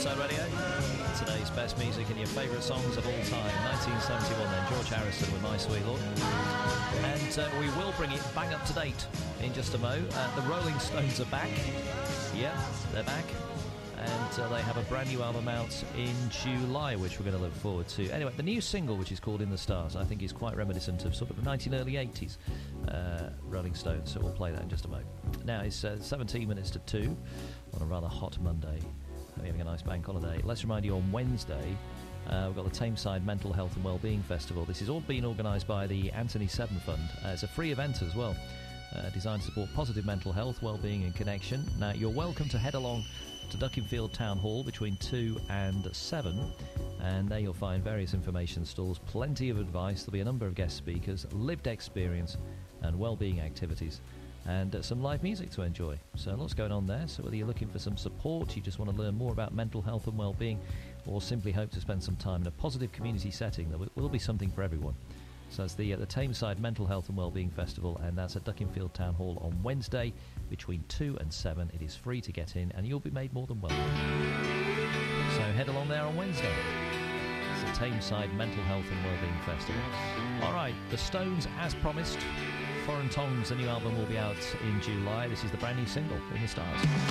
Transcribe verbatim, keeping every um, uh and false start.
Tameside Radio. Today's best music and your favourite songs of all time. nineteen seventy-one then, George Harrison with My Sweet Lord. And uh, we will bring it bang up to date in just a mo. Uh, the Rolling Stones are back. Yeah, they're back. And uh, they have a brand new album out in July, which we're going to look forward to. Anyway, the new single, which is called In the Stars, I think is quite reminiscent of sort of nineteen early eighties uh, Rolling Stones, so we'll play that in just a moment. Now, it's uh, seventeen minutes to two on a rather hot Monday. We're having a nice bank holiday. Let's remind you, on Wednesday, uh, we've got the Tameside Mental Health and Wellbeing Festival. This is all being organised by the Anthony Seddon Fund. Uh, it's a free event as well, uh, designed to support positive mental health, wellbeing and connection. Now, you're welcome to head along to Duckinfield Town Hall between two and seven, and there you'll find various information stalls, plenty of advice. There'll be a number of guest speakers, lived experience and wellbeing activities, and uh, some live music to enjoy. So lots going on there. So whether you're looking for some support, you just want to learn more about mental health and wellbeing, or simply hope to spend some time in a positive community setting, there will be something for everyone. So it's the, uh, the Tameside Mental Health and Wellbeing Festival, and that's at Duckinfield Town Hall on Wednesday between two and seven. It is free to get in, and you'll be made more than welcome. So head along there on Wednesday. It's the Tameside Mental Health and Wellbeing Festival. All right, the Stones, as promised. Foreign Tongues, the new album, will be out in July. This is the brand new single, In the Stars.